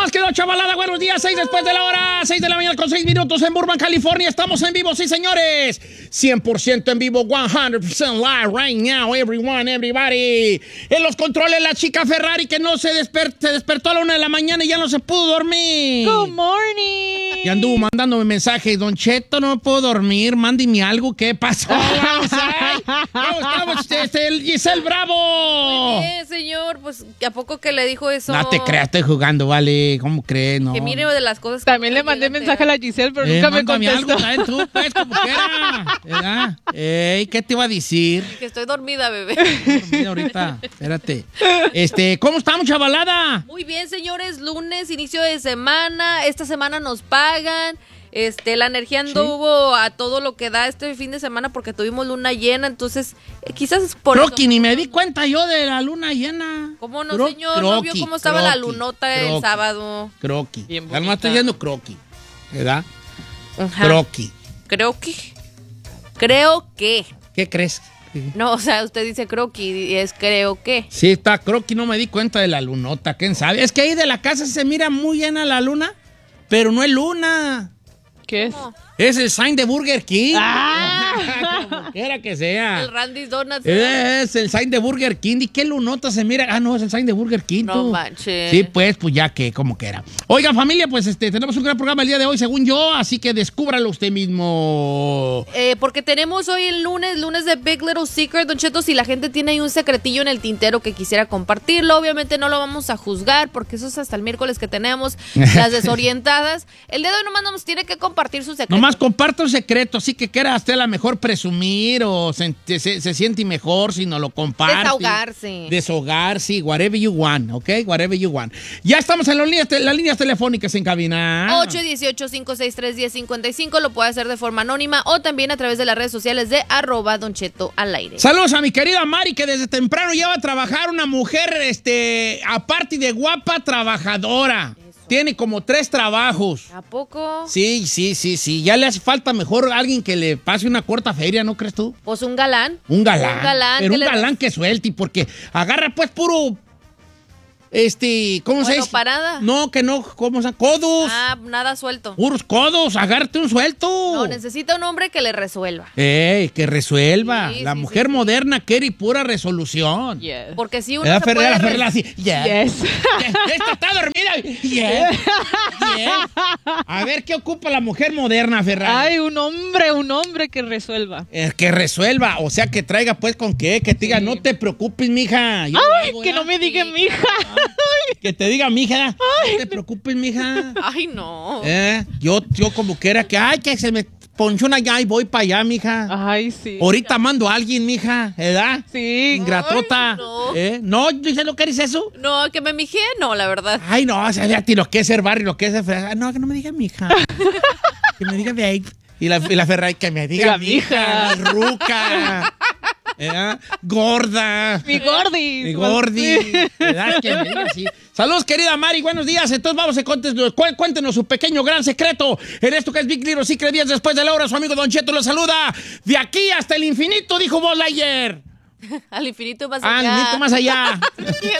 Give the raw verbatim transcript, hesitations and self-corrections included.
más que no, chavalada. Buenos días, seis después de la hora, seis de la mañana con seis minutos en Burbank, California. Estamos en vivo, sí, señores. cien por ciento en vivo, cien por ciento live right now, everyone, everybody. En los controles, la chica Ferrari que no se, desper se despertó a la una de la mañana y ya no se pudo dormir. Good morning. Y anduvo mandándome mensajes. Don Cheto, no puedo dormir, mándeme algo. ¿Qué pasó? Vamos ahí. ¿Cómo estamos, este, Giselle Bravo? Muy bien, señor. Pues, ¿a poco que le dijo eso? No te creas, estoy jugando, vale. ¿Cómo crees? No. Que mire de las cosas que... También le mandé mensaje a la Giselle, pero Eh, nunca me mándame contestó. algo, también tú, pues, como quiera. ¿Verdad? Ey, ¿qué te iba a decir? Que estoy dormida, bebé. Mira ahorita, espérate. Este, ¿cómo estamos, chavalada? Muy bien, señores. Lunes, inicio de semana. Esta semana nos pagan. Este, la energía anduvo a todo lo que da este fin de semana porque tuvimos luna llena, entonces eh, quizás es por Croqui, eso. ni me di cuenta yo de la luna llena. ¿Cómo no, Cro señor? ¿No vio croqui, cómo estaba la croqui, lunota el croqui, sábado? Croqui. Bien Además bonita. estoy diciendo croqui, ¿verdad? Ajá. Croqui. Creo que. Creo que. ¿Qué crees? No, o sea, usted dice croqui y es creo que. Sí, está croqui, no me di cuenta de la lunota, ¿quién sabe? Es que ahí de la casa se mira muy llena la luna, pero no es luna. ¿Qué es? ¿Cómo? Es el sign de Burger King. Ah. Como quiera que sea. El Randy's Donuts. ¿eh? Es el sign de Burger King. ¿Y qué lunota se mira? Ah, no, es el sign de Burger King. No tú. manches. Sí, pues, pues ya que, como que era. Oiga, familia, pues este, tenemos un gran programa el día de hoy, según yo, así que descúbralo usted mismo. Eh, porque tenemos hoy el lunes, lunes de Big Little Secret, Don Cheto, si la gente tiene ahí un secretillo en el tintero que quisiera compartirlo, obviamente no lo vamos a juzgar, porque eso es hasta el miércoles que tenemos, las desorientadas. El día de hoy nomás nos tiene que compartir su secreto. Nomás comparta un secreto, así que quiera usted a la mejor presumir o se, se, se siente mejor si no lo comparte. Desahogarse. Desahogarse, whatever you want, ¿ok? Whatever you want. Ya estamos en las líneas, las líneas telefónicas en cabina. ocho uno ocho, cinco seis tres, uno cero cinco cinco, lo puede hacer de forma anónima o también a través de las redes sociales de arroba Don Cheto al aire. Saludos a mi querida Mari, que desde temprano ya va a trabajar, una mujer, este, aparte de guapa, trabajadora. Eso. Tiene como tres trabajos. ¿A poco? Sí, sí, sí, sí. Ya le hace falta mejor alguien que le pase una corta feria, ¿no crees tú? Pues un galán. Un galán. Un galán. Pero un le... galán que suelte, porque agarra pues puro... Este, ¿cómo se Bueno, dice? parada. No, que no, ¿cómo se llama? Codos. Ah, nada suelto. Puros codos, agárrate un suelto. No, necesita un hombre que le resuelva. Ey, que resuelva. Sí, la sí, mujer sí, moderna quiere pura resolución. Yes. Porque si uno La se Ferrera, puede... la Ferrera, así. Yeah. Yes. Esta está dormida. Yeah. Yeah. A ver, ¿qué ocupa la mujer moderna, Ferrari? Ay, un hombre, un hombre que resuelva. Eh, que resuelva, o sea, que traiga pues con qué, que te diga, Sí. no te preocupes, mija. Yo lo Ay, hago, que ¿ya? no me diga mi hija. Que te diga, mija, no te preocupes, mija. Ay, no. Eh, yo, yo como quiera que, ay, que se me ponchó una allá y voy para allá, mija. Ay, sí. Ahorita mando a alguien, mija, ¿verdad? Sí. Ingratota. Ay, no. ¿Eh? ¿No? ¿Dices lo que eres eso? No, que me mijé, no, la verdad. Ay, no, o sea, fíjate lo que es ser barrio, lo que es ser Ferrari. No, que no me diga mija. Que me diga de ahí. Y la, y la Ferrari, que me diga La mija, mija. ruca. ¿Eh? Gorda. Mi gordi. Mi gordi. ¿Verdad? Que me diga así. Saludos, querida Mari, buenos días. Entonces vamos a contesto, cuéntenos su pequeño gran secreto en esto que es Big Little Secret. Días después de la hora, su amigo Don Cheto lo saluda. De aquí hasta el infinito, dijo Buzz Lightyear. Al infinito más Ah, allá. al infinito más allá. Bien